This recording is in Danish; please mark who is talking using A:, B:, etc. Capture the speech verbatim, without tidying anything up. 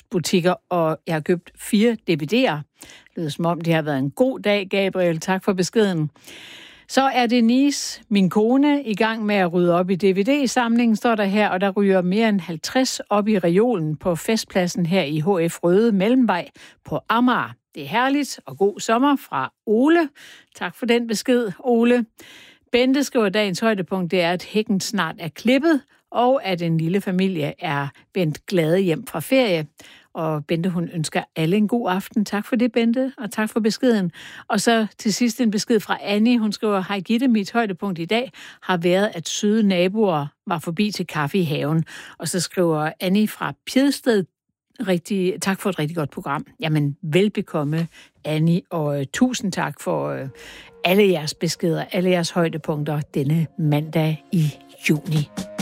A: genbrugsbutikker, og jeg har købt fire D V D'er. Det lyder som om, det har været en god dag, Gabriel. Tak for beskeden. Så er Denise, min kone, i gang med at rydde op i D V D-samlingen, står der her, og der ryger mere end halvtreds op i reolen på festpladsen her i H F Røde Mellemvej på Amager. Det er herligt og god sommer fra Ole. Tak for den besked, Ole. Bente skriver, dagens højdepunkt, det er, at hækken snart er klippet, og at en lille familie er vendt glade hjem fra ferie. Og Bente, hun ønsker alle en god aften. Tak for det, Bente, og tak for beskeden. Og så til sidst en besked fra Annie. Hun skriver, hej Gitte, mit højdepunkt i dag har været, at søde naboer var forbi til kaffe i haven. Og så skriver Annie fra Pjedsted, rigtig, tak for et rigtig godt program. Jamen, velbekomme, Annie, og uh, tusind tak for uh, alle jeres beskeder, alle jeres højdepunkter denne mandag i juni.